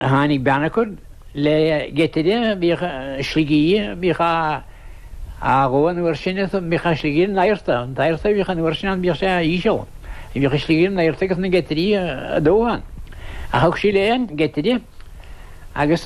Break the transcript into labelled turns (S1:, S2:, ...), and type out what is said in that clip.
S1: hánig beannacord le getide bích slíí bícha ágóin uair sinne bícha slíí nairta bícha uair sin bí sé íseo. I bhícha slíí nairta agus na getirí a dóhan. A thug sí léon getide agus